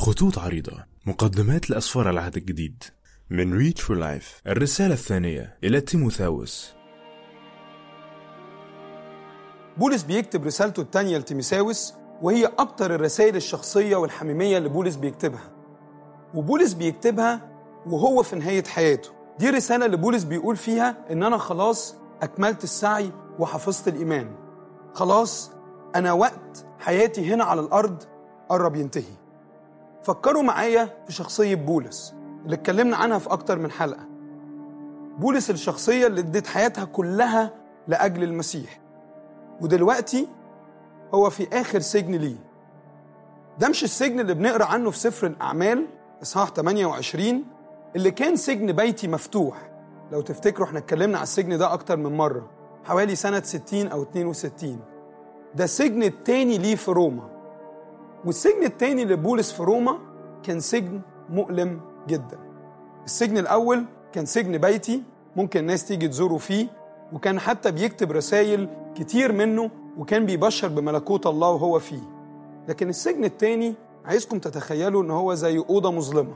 خطوط عريضة، مقدمات لأسفار العهد الجديد، من Reach for Life. الرسالة الثانية إلى تيموثاوس. بولس بيكتب رسالته الثانية لتيموثاوس، وهي أكتر الرسائل الشخصية والحميمية اللي بولس بيكتبها، وبولس بيكتبها وهو في نهاية حياته. دي رسالة اللي بولس بيقول فيها إن أنا خلاص أكملت السعي وحفظت الإيمان، خلاص أنا وقت حياتي هنا على الأرض قرب ينتهي. فكروا معايا في شخصية بولس اللي اتكلمنا عنها في أكتر من حلقة. بولس الشخصية اللي ادت حياتها كلها لأجل المسيح، ودلوقتي هو في آخر سجن ليه. ده مش السجن اللي بنقرأ عنه في سفر الأعمال إصحاح 28 اللي كان سجن بيتي مفتوح. لو تفتكروا احنا اتكلمنا على السجن ده أكتر من مرة، حوالي سنة 60 أو 62. ده السجن التاني ليه في روما، والسجن التاني لبولس في روما كان سجن مؤلم جدا. السجن الأول كان سجن بيتي، ممكن الناس تيجي تزوره فيه، وكان حتى بيكتب رسائل كتير منه، وكان بيبشر بملكوت الله وهو فيه. لكن السجن التاني عايزكم تتخيلوا ان هو زي أوضة مظلمة.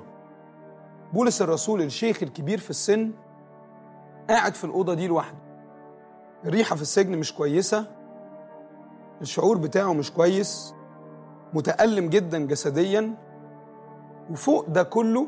بولس الرسول الشيخ الكبير في السن قاعد في الأوضة دي لوحده. الريحة في السجن مش كويسة، الشعور بتاعه مش كويس، متألم جدا جسديا، وفوق ده كله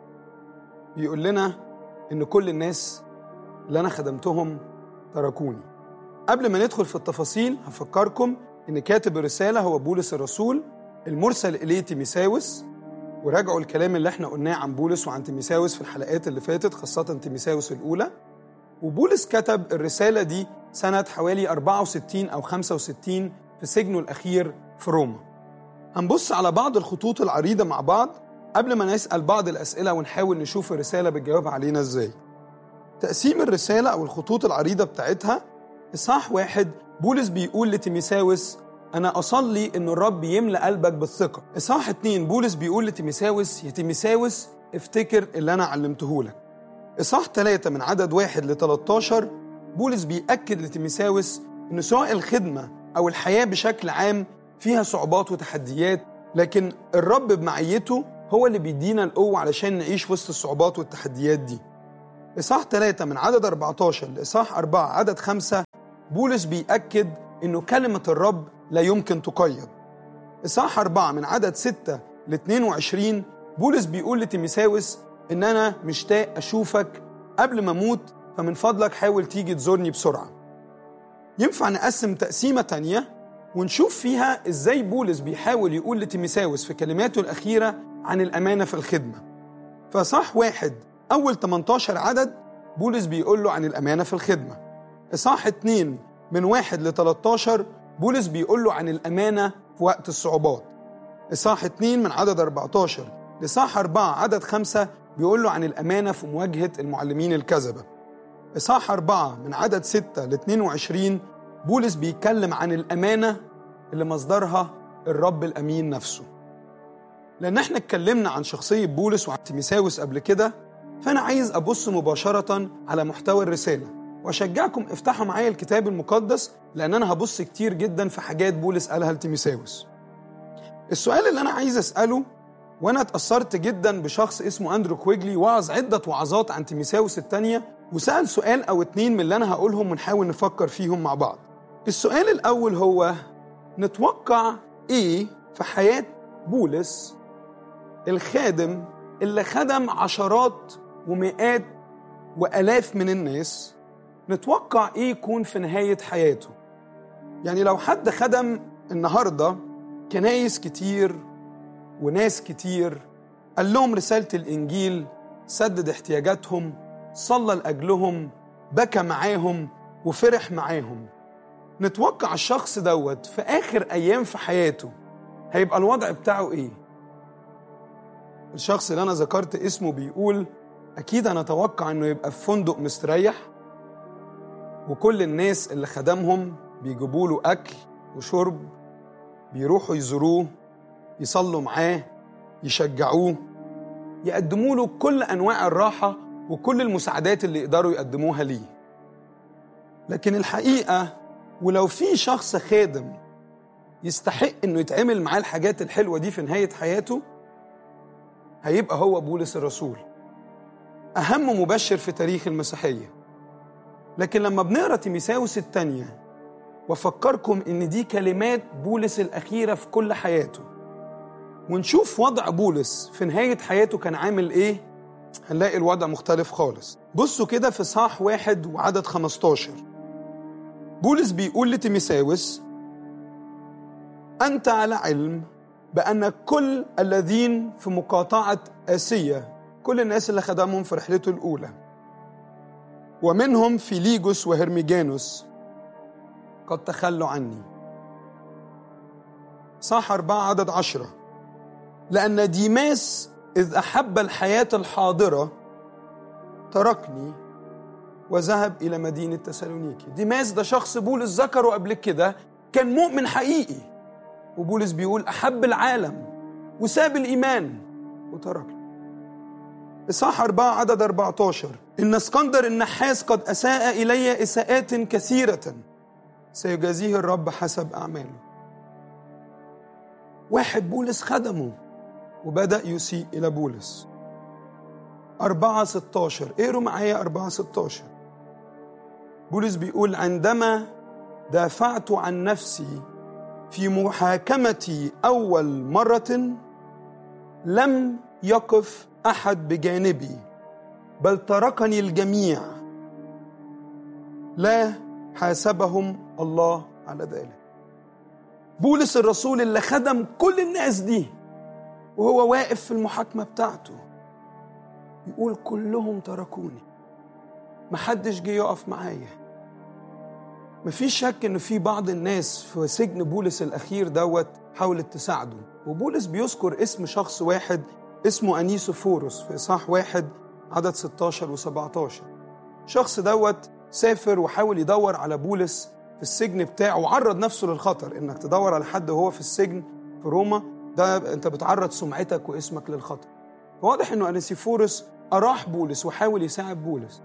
بيقول لنا إن كل الناس اللي أنا خدمتهم تركوني. قبل ما ندخل في التفاصيل هفكركم إن كاتب الرسالة هو بولس الرسول المرسل إليه تيموثاوس، وراجعوا الكلام اللي احنا قلناه عن بولس وعن تيموثاوس في الحلقات اللي فاتت، خاصة تيموثاوس الأولى. وبولس كتب الرسالة دي سنة حوالي 64 أو 65 في سجنه الأخير في روما. هنبص على بعض الخطوط العريضة مع بعض قبل ما نسأل بعض الأسئلة ونحاول نشوف الرسالة بتجاوب علينا إزاي. تقسيم الرسالة أو الخطوط العريضة بتاعتها: إصحاح 1 بولس بيقول لتيموثاوس أنا أصلي إن الرب يملأ قلبك بالثقة. إصحاح 2 بولس بيقول لتيموثاوس يا تيموثاوس افتكر اللي أنا علمته لك. إصحاح 3 من عدد 1 ل 13 بولس بيأكد لتيموثاوس إن سواء الخدمة أو الحياة بشكل عام فيها صعوبات وتحديات، لكن الرب بمعيته هو اللي بيدينا القوة علشان نعيش وسط الصعوبات والتحديات دي. إصحاح 3 من عدد 14 لإصحاح 4 عدد 5 بولس بيأكد إنه كلمة الرب لا يمكن تقيد. إصحاح 4 من عدد 6 ل 22 بولس بيقول لتيموثاوس إن أنا مشتاق أشوفك قبل ما أموت، فمن فضلك حاول تيجي تزورني بسرعة. ينفع نقسم تقسيمة تانية ونشوف فيها إزاي بولس بيحاول يقول لتيموثاوس في كلماته الأخيرة عن الأمانة في الخدمة. فإصحاح 1 أول 18 عدد بولس بيقول له عن الأمانة في الخدمة. إصحاح 2 من 1 ل 13 بولس بيقول له عن الأمانة في وقت الصعوبات. إصحاح 2 من عدد 14 لإصحاح 4 عدد 5 بيقول له عن الأمانة في مواجهة المعلمين الكذبة. إصحاح 4 من عدد 6 ل 22 بولس بيتكلم عن الأمانة اللي مصدرها الرب الأمين نفسه. لأن احنا اتكلمنا عن شخصية بولس وعن تيموثاوس قبل كده، فأنا عايز أبص مباشرة على محتوى الرسالة، وأشجعكم افتحوا معايا الكتاب المقدس، لأن أنا هبص كتير جدا في حاجات بولس قالها لتيموثاوس. السؤال اللي أنا عايز أسأله، وأنا اتأثرت جدا بشخص اسمه أندرو كويجلي، وعظ عدة وعظات عن تيموثاوس الثانية، وسأل سؤال أو اتنين من اللي أنا هقولهم ونحاول نفكر فيهم مع بعض. السؤال الأول هو نتوقع إيه في حياة بولس الخادم اللي خدم عشرات ومئات وآلاف من الناس؟ نتوقع إيه يكون في نهاية حياته؟ يعني لو حد خدم النهاردة كنايس كتير وناس كتير، قال لهم رسالة الإنجيل، سدد احتياجاتهم، صلى لأجلهم، بكى معاهم وفرح معاهم، نتوقع الشخص دوت في آخر أيام في حياته هيبقى الوضع بتاعه إيه؟ الشخص اللي أنا ذكرت اسمه بيقول أكيد أنا أتوقع أنه يبقى في فندق مستريح، وكل الناس اللي خدمهم بيجيبوا له أكل وشرب، بيروحوا يزوروه، يصلوا معاه، يشجعوه، يقدموا له كل أنواع الراحة وكل المساعدات اللي يقدروا يقدموها ليه. لكن الحقيقة ولو في شخص خادم يستحق انه يتعمل معاه الحاجات الحلوة دي في نهاية حياته، هيبقى هو بولس الرسول، أهم مبشر في تاريخ المسيحية. لكن لما بنقرأ تيموثاوس الثانية وأفكركم إن دي كلمات بولس الأخيرة في كل حياته، ونشوف وضع بولس في نهاية حياته كان عامل إيه، هنلاقي الوضع مختلف خالص. بصوا كده في إصحاح 1 وعدد 15، بولس بيقول لتيموثاوس: أنت على علم بأن كل الذين في مقاطعة آسيا، كل الناس اللي خدمهم في رحلته الأولى، ومنهم فيليجوس وهرميجانوس، قد تخلوا عني. صح 4 عدد 10، لأن ديماس إذ أحب الحياة الحاضرة تركني وذهب إلى مدينة تسالونيكي. ديماس ده شخص بولس ذكره قبل كده، كان مؤمن حقيقي، وبولس بيقول أحب العالم وساب الإيمان وتركني. إصحاح 4 عدد 14، إن اسكندر النحاس قد أساء إلي إساءات كثيرة سيجازيه الرب حسب أعماله. واحد بولس خدمه وبدأ يسيء إلى بولس. 4:16، اقروا معايا 4:16. بولس بيقول: عندما دافعت عن نفسي في محاكمتي أول مرة لم يقف أحد بجانبي، بل تركني الجميع، لا حاسبهم الله على ذلك. بولس الرسول اللي خدم كل الناس دي وهو واقف في المحاكمة بتاعته يقول: كلهم تركوني، محدش جه يقف معايا. مفيش شك إن في بعض الناس في سجن بولس الأخير دوت حاولت تساعده، وبولس بيذكر اسم شخص واحد اسمه أنيسوفوروس في إصحاح 1 عدد 16 و17. شخص دوت سافر وحاول يدور على بولس في السجن بتاعه، وعرض نفسه للخطر. إنك تدور على حد وهو في السجن في روما، ده أنت بتعرض سمعتك واسمك للخطر. واضح إنه أنيسوفوروس أراح بولس وحاول يساعد بولس.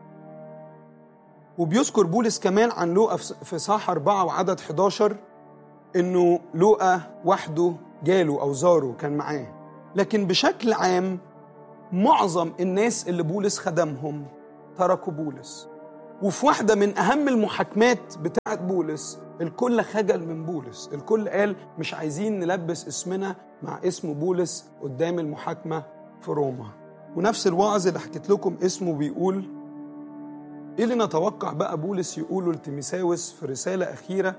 وبيذكر بولس كمان عن لوقا في إصحاح 4 وعدد 11 إنه لوقا وحده جاله أو زاره كان معاه. لكن بشكل عام معظم الناس اللي بولس خدمهم تركوا بولس. وفي واحدة من أهم المحاكمات بتاعت بولس الكل خجل من بولس، الكل قال مش عايزين نلبس اسمنا مع اسم بولس قدام المحاكمة في روما. ونفس الوعظ اللي حكيت لكم اسمه بيقول إيه اللي نتوقع بقى بولس يقوله لتيموثاوس في رسالة أخيرة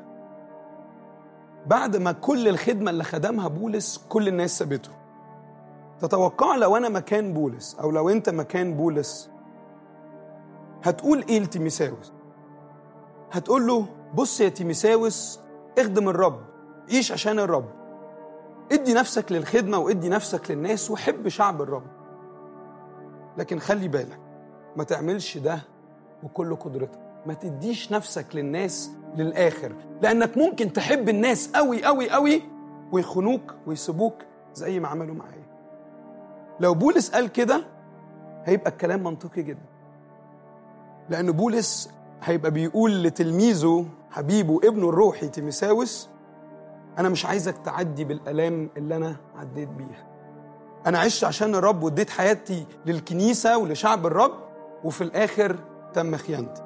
بعد ما كل الخدمة اللي خدمها بولس كل الناس سابته. تتوقع لو أنا مكان بولس أو لو أنت مكان بولس هتقول إيه لتيموثاوس؟ هتقول له: بص يا تيموثاوس، اخدم الرب، عيش عشان الرب، ادي نفسك للخدمة وادي نفسك للناس وحب شعب الرب، لكن خلي بالك ما تعملش ده بكل قدرتك، ما تديش نفسك للناس للآخر، لأنك ممكن تحب الناس قوي قوي قوي ويخونوك ويسيبوك زي ما عملوا معايا. لو بولس قال كده هيبقى الكلام منطقي جدا، لأن بولس هيبقى بيقول لتلميذه حبيبه ابنه الروحي تيموثاوس: أنا مش عايزك تعدي بالآلام اللي أنا عديت بيها. أنا عشت عشان الرب واديت حياتي للكنيسة ولشعب الرب، وفي الآخر تم خيانتي.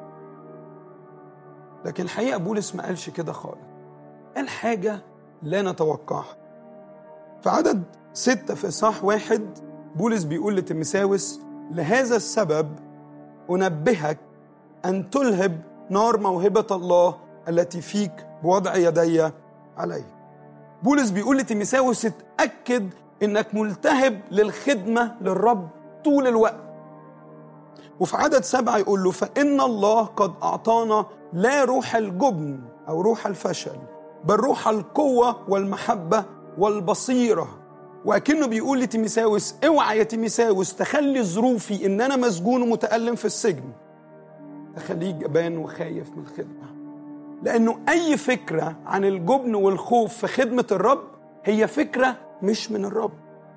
لكن الحقيقة بولس ما قالش كده خالص، قال حاجة لا نتوقعها. في عدد 6 في إصحاح 1 بولس بيقول لتيموثاوس: لهذا السبب أنبهك أن تلهب نار موهبة الله التي فيك بوضع يدي عليه. بولس بيقول لتيموثاوس: اتأكد إنك ملتهب للخدمة للرب طول الوقت. وفي عدد 7 يقول له: فإن الله قد أعطانا لا روح الجبن أو روح الفشل، بل روح القوة والمحبة والبصيرة. وأكنه بيقول لتيموثاوس: اوعى يا تيموثاوس تخلي ظروفي إن أنا مسجون ومتألم في السجن تخليك جبان وخايف من الخدمة، لأنه أي فكرة عن الجبن والخوف في خدمة الرب هي فكرة مش من الرب.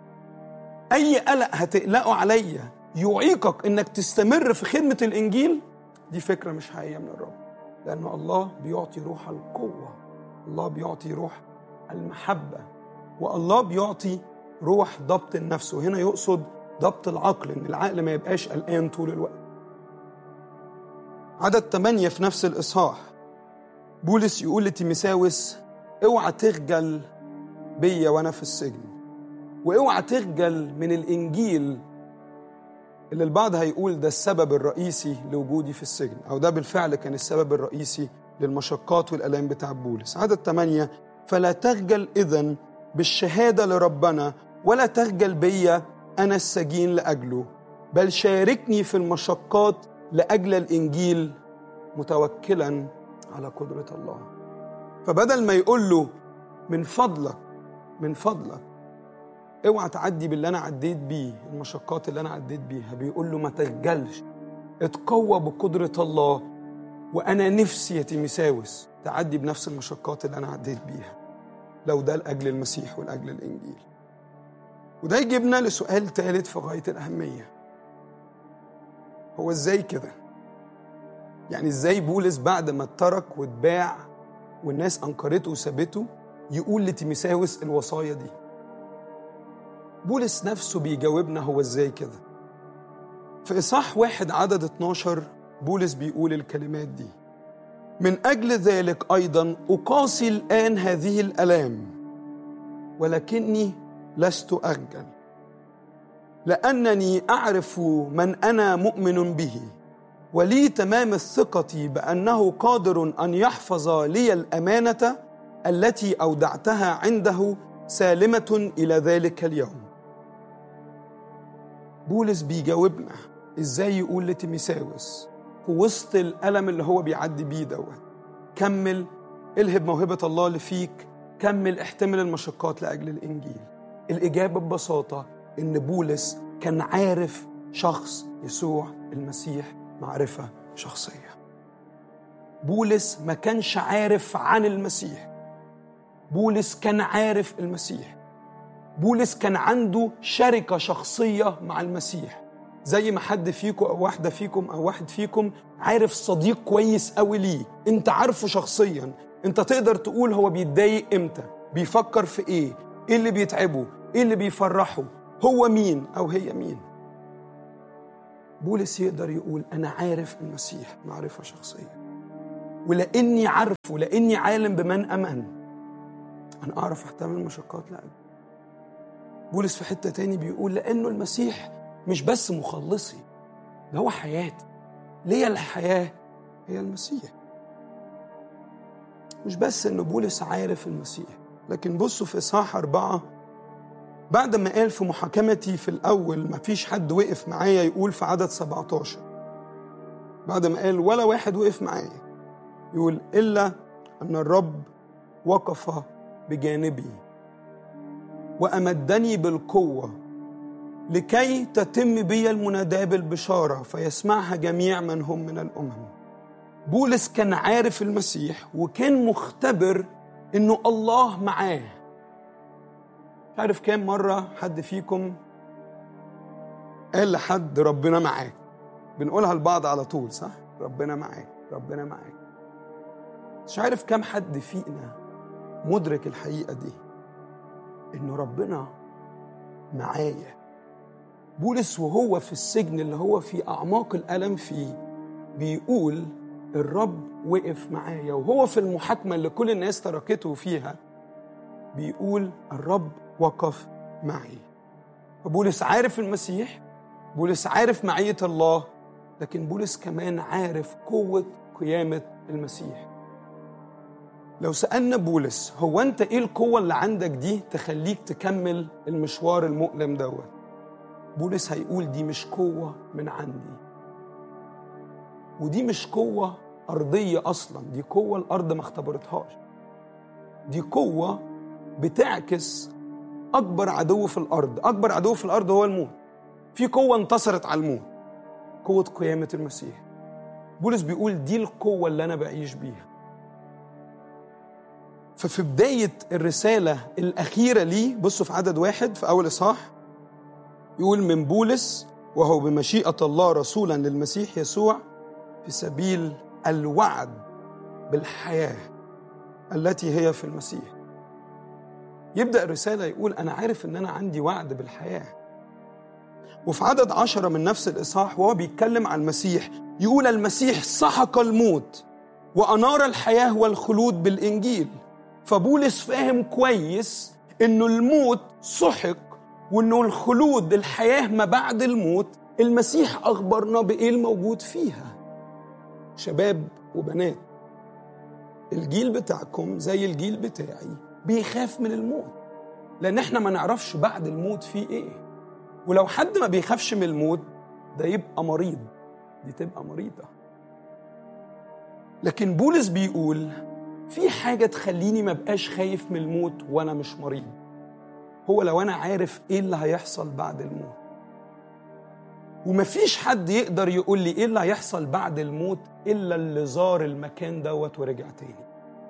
أي قلق هتقلقه عليا يعيقك إنك تستمر في خدمة الإنجيل، دي فكرة مش حقيقية من الرب، لأن الله بيعطي روح القوة، الله بيعطي روح المحبة، والله بيعطي روح ضبط النفس. وهنا يقصد ضبط العقل، إن العقل ما يبقاش قلقان طول الوقت. عدد 8 في نفس الإصحاح بولس يقول لتيموثاوس: اوعى تخجل بيا وأنا في السجن، واوعى تخجل من الإنجيل اللي البعض هيقول ده السبب الرئيسي لوجودي في السجن، أو ده بالفعل كان السبب الرئيسي للمشقات والألام بتاع بولس. عدد 8: فلا تخجل إذن بالشهادة لربنا، ولا تخجل بيا أنا السجين لأجله، بل شاركني في المشقات لأجل الإنجيل متوكلا على قدرة الله. فبدل ما يقول له من فضلك اوعى تعدي باللي أنا عديت بيه، المشقات اللي أنا عديت بيها، بيقول له ما تخجلش، اتقوى بقدرة الله، وأنا نفسي يا تيموثاوس تعدي بنفس المشقات اللي أنا عديت بيها، لو ده لأجل المسيح ولأجل الإنجيل. وده يجيبنا لسؤال ثالث في غاية الأهمية: هو إزاي كده؟ يعني إزاي بولس بعد ما اترك واتباع والناس أنكرته وسابته يقول لتيموثاوس الوصايا دي؟ بولس نفسه بيجاوبنا هو إزاي كده. في إصحاح 1 عدد 12 بولس بيقول الكلمات دي: من أجل ذلك أيضا أقاسي الآن هذه الآلام، ولكني لست أخجل، لأنني أعرف من أنا مؤمن به، ولي تمام الثقة بأنه قادر أن يحفظ لي الأمانة التي أودعتها عنده سالمة إلى ذلك اليوم. بولس بيجاوبنا إزاي يقول لتيموثاوس في وسط الألم اللي هو بيعدي بيه دوت: كمل، الهب موهبة الله اللي فيك، كمل، احتمل المشقات لأجل الإنجيل. الإجابة ببساطة إن بولس كان عارف شخص يسوع المسيح معرفة شخصية. بولس ما كانش عارف عن المسيح، بولس كان عارف المسيح. بولس كان عنده شركة شخصية مع المسيح، زي ما حد فيكم أو واحدة فيكم أو واحد فيكم عارف صديق كويس قوي ليه، انت عارفه شخصيا، انت تقدر تقول هو بيتضايق امتى، بيفكر في ايه اللي بيتعبه، ايه اللي بيفرحه، هو مين أو هي مين. بولس يقدر يقول أنا عارف المسيح معرفة شخصية، ولأني عارفه، لأني عالم بمن أمن، أنا أعرف أحتمل مشقات لأجله. بولس في حتة تاني بيقول لأنه المسيح مش بس مخلصي، ده هو حياتي، ليه الحياة هي المسيح. مش بس إنه بولس عارف المسيح، لكن بصوا في إصحاح 4 بعد ما قال في محاكمتي في الأول ما فيش حد وقف معايا، يقول في عدد 17 بعد ما قال ولا واحد وقف معايا، يقول إلا أن الرب وقف بجانبي وأمدني بالقوة لكي تتم بي المناداة بالبشارة فيسمعها جميع من هم من الأمم. بولس كان عارف المسيح وكان مختبر إنه الله معاه. عارف كام مرة حد فيكم قال لحد ربنا معاك؟ بنقولها لبعض على طول، صح؟ ربنا معاك، ربنا معاك. مش عارف كام حد فينا مدرك الحقيقة دي، إنه ربنا معايا. بولس وهو في السجن اللي هو في أعماق الألم فيه بيقول الرب وقف معايا، وهو في المحاكمة اللي كل الناس تركته فيها بيقول الرب وقف معي. فبولس عارف المسيح، بولس عارف معية الله، لكن بولس كمان عارف قوة قيامة المسيح. لو سألنا بولس هو أنت إيه القوة اللي عندك دي تخليك تكمل المشوار المؤلم دوت، بولس هيقول دي مش قوة من عندي، ودي مش قوة أرضية أصلا، دي قوة الأرض ما اختبرتهاش، دي قوة بتعكس أكبر عدو في الأرض. أكبر عدو في الأرض هو الموت، في قوة انتصرت على الموت، قوة قيامة المسيح. بولس بيقول دي القوة اللي أنا بعيش بيها. ففي بداية الرسالة الأخيرة ليه بصوا في عدد 1 في أول إصحاح يقول من بولس وهو بمشيئة الله رسولا للمسيح يسوع في سبيل الوعد بالحياة التي هي في المسيح. يبدأ الرسالة يقول أنا عارف أن أنا عندي وعد بالحياة، وفي عدد 10 من نفس الإصحاح وهو بيتكلم عن المسيح يقول المسيح سحق الموت وأنار الحياة والخلود بالإنجيل. فبولس فاهم كويس إنه الموت سحق وإنه الخلود الحياة ما بعد الموت المسيح أخبرنا بإيه الموجود فيها. شباب وبنات، الجيل بتاعكم زي الجيل بتاعي بيخاف من الموت، لأن احنا ما نعرفش بعد الموت فيه إيه. ولو حد ما بيخافش من الموت ده يبقى مريض، دي تبقى مريضة. لكن بولس بيقول في حاجة تخليني ما بقاش خايف من الموت وأنا مش مريض، هو لو أنا عارف إيه اللي هيحصل بعد الموت. ومفيش حد يقدر يقول لي إيه اللي هيحصل بعد الموت إلا اللي زار المكان دوت ورجع تاني.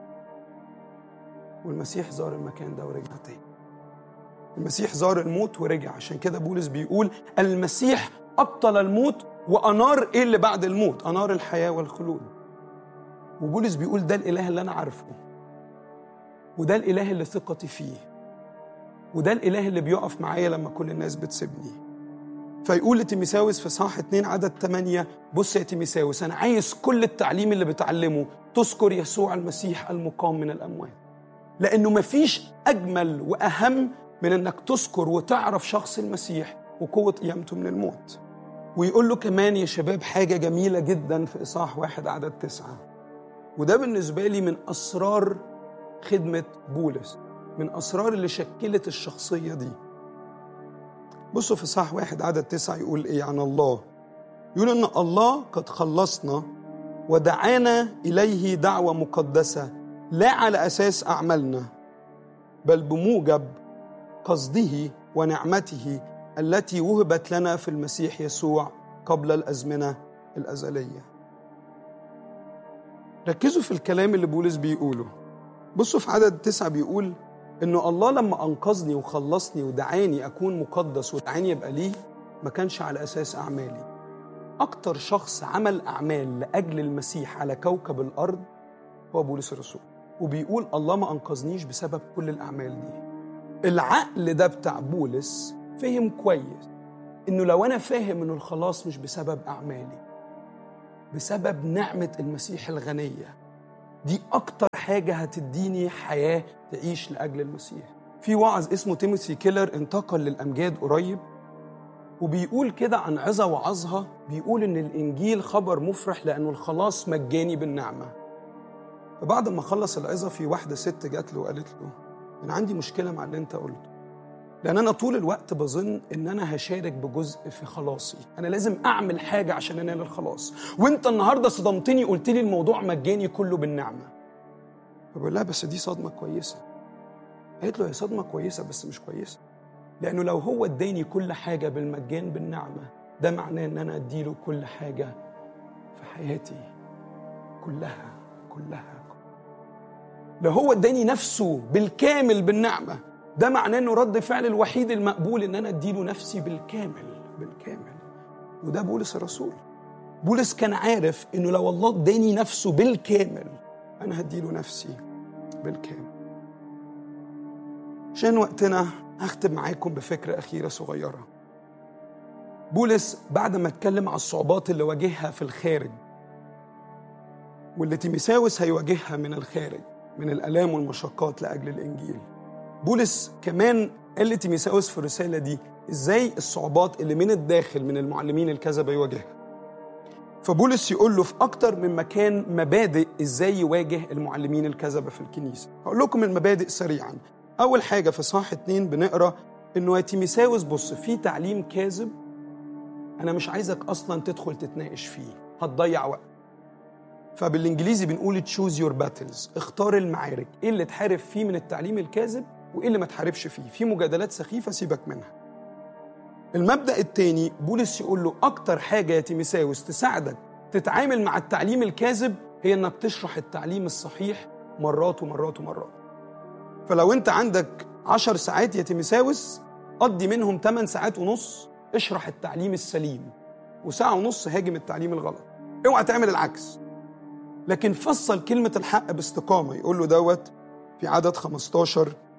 والمسيح زار المكان ده ورجع تاني. المسيح زار الموت ورجع، عشان كده بولس بيقول المسيح أبطل الموت وأنار إيه اللي بعد الموت؟ أنار الحياة والخلود. وبولس بيقول ده الإله اللي أنا عارفه، وده الإله اللي ثقتي فيه، وده الإله اللي بيقف معايا لما كل الناس بتسيبني. فيقول لتيموثاوس في إصحاح 2 عدد 8 بص يا تيموثاوس، أنا عايز كل التعليم اللي بتعلمه تذكر يسوع المسيح المقام من الأموات، لأنه مفيش أجمل وأهم من أنك تذكر وتعرف شخص المسيح وقوة قيامته من الموت. ويقول له كمان يا شباب حاجة جميلة جدا في إصحاح 1 عدد 9، وده بالنسبة لي من أسرار خدمة بولس، من أسرار اللي شكلت الشخصية دي. بصوا في إصحاح 1 عدد 9 يقول إيه عن الله؟ يقول إن الله قد خلصنا ودعانا إليه دعوة مقدسة لا على أساس أعمالنا بل بموجب قصده ونعمته التي وهبت لنا في المسيح يسوع قبل الأزمنة الأزلية. ركزوا في الكلام اللي بولس بيقوله. بصوا في عدد 9 بيقول إنه الله لما أنقذني وخلصني ودعاني أكون مقدس ودعاني يبقى ليه ما كانش على أساس أعمالي. أكتر شخص عمل أعمال لأجل المسيح على كوكب الأرض هو بولس الرسول، وبيقول الله ما أنقذنيش بسبب كل الأعمال دي. العقل ده بتاع بولس فهم كويس إنه لو أنا فاهم إنه الخلاص مش بسبب أعمالي، بسبب نعمة المسيح الغنية، دي أكتر حاجة هتديني حياة تعيش لأجل المسيح. في واعظ اسمه تيموثي كيلر انتقل للأمجاد قريب، وبيقول كده عن عظة وعظها، بيقول إن الإنجيل خبر مفرح لأنه الخلاص مجاني بالنعمة. فبعد ما خلص العظة في واحدة ست جات له وقالت له أنا عندي مشكلة مع اللي أنت قلته، لأن أنا طول الوقت بظن إن أنا هشارك بجزء في خلاصي، أنا لازم أعمل حاجة عشان أنال الخلاص، وأنت النهاردة صدمتني قلت لي الموضوع مجاني كله بالنعمة. فبقول لها بس دي صدمة كويسة. قالت له هي صدمة كويسة بس مش كويسة، لأنه لو هو اداني كل حاجة بالمجان بالنعمة ده معناه إن أنا أديله كل حاجة في حياتي كلها. لو هو اداني نفسه بالكامل بالنعمة ده معناه إنه رد فعل الوحيد المقبول إن أنا أديله نفسي بالكامل. وده بولس الرسول. بولس كان عارف إنه لو الله اداني نفسه بالكامل أنا هديله نفسي بالكامل. عشان وقتنا هختم معاكم بفكرة أخيرة صغيرة. بولس بعد ما اتكلم على الصعوبات اللي واجهها في الخارج واللي تيموثاوس هيواجهها من الخارج من الآلام والمشقات لأجل الإنجيل، بولس كمان قال لتيموثاوس في الرسالة دي إزاي الصعوبات اللي من الداخل من المعلمين الكذبة يواجهها. فبولس يقول له في أكتر من مكان مبادئ إزاي يواجه المعلمين الكذبة في الكنيسة. هقول لكم المبادئ سريعا. أول حاجة في إصحاح 2 بنقرأ إنه يا تيموثاوس بص في تعليم كاذب أنا مش عايزك أصلا تدخل تتناقش فيه، هتضيع وقت. فبالإنجليزي بنقول choose your battles، اختار المعارك، إيه اللي تحارب فيه من التعليم الكاذب وإيه اللي ما تحاربش فيه. في مجادلات سخيفة سيبك منها. المبدأ الثاني بولس يقول له أكتر حاجة يا تيموثاوس تساعدك تتعامل مع التعليم الكاذب هي إنك تشرح التعليم الصحيح مرات ومرات ومرات. فلو أنت عندك 10 ساعات يا تيموثاوس قضي منهم 8 ساعات ونص اشرح التعليم السليم، وساعة ونص هاجم التعليم الغلط. اوعى تعمل العكس، لكن فصل كلمة الحق باستقامة. يقول له دوت في عدد 15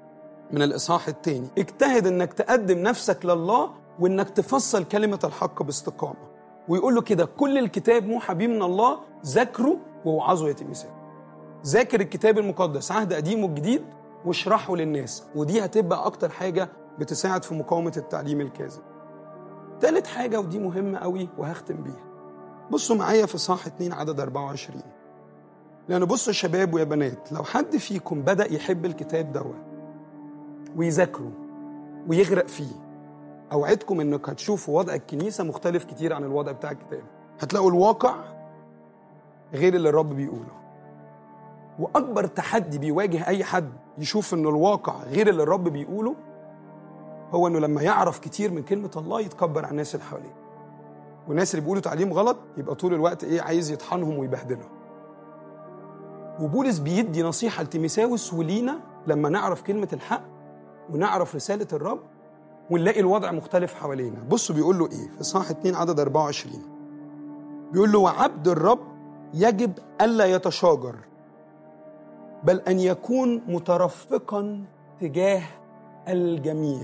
من الإصحاح الثاني، اجتهد انك تقدم نفسك لله وانك تفصل كلمة الحق باستقامة. ويقول له كده كل الكتاب موحى به من الله، ذاكره ووعظه يا تيموثاوس. ذاكر الكتاب المقدس عهد قديم وجديد واشرحه للناس، ودي هتبقى اكتر حاجة بتساعد في مقاومة التعليم الكاذب. ثالث حاجة ودي مهمة قوي وهختم بيها، بصوا معايا في صح 2 عدد 24. لأن بصوا يا شباب ويا بنات، لو حد فيكم بدأ يحب الكتاب دوت ويذاكره ويغرق فيه، أوعدكم إنك هتشوفوا وضع الكنيسة مختلف كتير عن الوضع بتاع الكتاب. هتلاقوا الواقع غير اللي الرب بيقوله. وأكبر تحدي بيواجه أي حد يشوف إن الواقع غير اللي الرب بيقوله هو إنه لما يعرف كتير من كلمة الله يتكبر على الناس اللي حواليه، والناس اللي بيقولوا تعليم غلط يبقى طول الوقت عايز يطحنهم ويبهدلهم. وبولس بيدي نصيحة لتيموثاوس ولينا لما نعرف كلمة الحق ونعرف رسالة الرب ونلاقي الوضع مختلف حوالينا. بصوا بيقول له ايه في صح 2 عدد 24. بيقول له وعبد الرب يجب ألا يتشاجر، بل أن يكون مترفقا تجاه الجميع،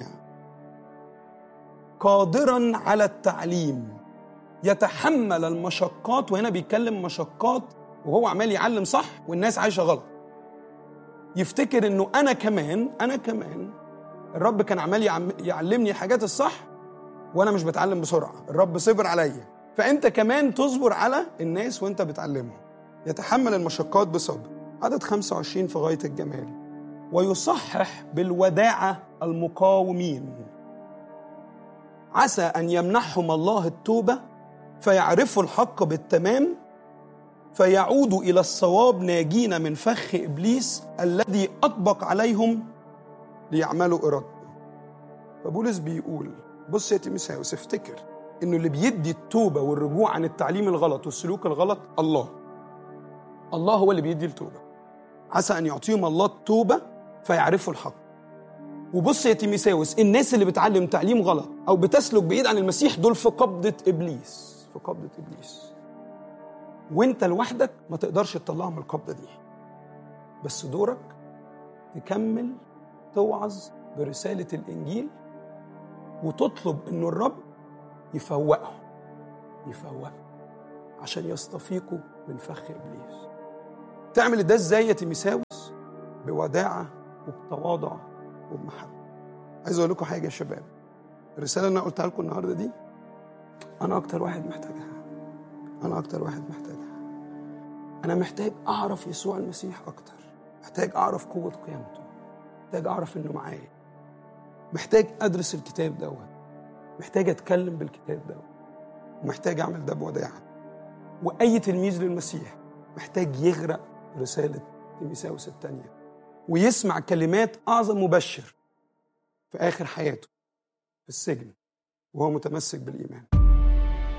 قادرا على التعليم، يتحمل المشقات. وهنا بيتكلم مشقات وهو عمال يعلم صح والناس عايشة غلط. يفتكر انه انا كمان الرب كان عمال يعلمني الحاجات الصح وانا مش بتعلم بسرعة، الرب صبر عليا، فانت كمان تصبر على الناس وانت بتعلمهم. يتحمل المشقات بصبر. عدد 25 في غاية الجمال. ويصحح بالوداعة المقاومين، عسى أن يمنحهم الله التوبة فيعرفوا الحق بالتمام، فيعودوا إلى الصواب ناجين من فخ إبليس الذي أطبق عليهم ليعملوا إرادته. فبولس بيقول بص يا تيموثاوس، افتكر إنه اللي بيدي التوبة والرجوع عن التعليم الغلط والسلوك الغلط الله هو اللي بيدي التوبة. عسى أن يعطيهم الله التوبة فيعرفوا الحق. وبص يا تيموثاوس، الناس اللي بتعلم تعليم غلط أو بتسلك بعيد عن المسيح دول في قبضة إبليس، وانت لوحدك ما تقدرش تطلعهم من القبضة دي. بس دورك تكمل توعظ برسالة الإنجيل وتطلب إنه الرب يفوقهم عشان يستفيقوا من فخ إبليس. تعمل ده ازاي يا تيموثاوس؟ بوداعة وبتواضع وبمحبة. عايز أقول لكم حاجة يا شباب، الرسالة اللي أنا قلتها لكم النهاردة دي أنا أكتر واحد محتاجها. أنا محتاج أعرف يسوع المسيح أكتر، محتاج أعرف قوة قيامته، محتاج أعرف إنه معايا، محتاج أدرس الكتاب دوت، محتاج أتكلم بالكتاب دوت، ومحتاج أعمل ده بوداعة. وأي تلميذ للمسيح محتاج يغرق رسالة تيموثاوس الثانية ويسمع كلمات أعظم مبشر في آخر حياته في السجن وهو متمسك بالإيمان.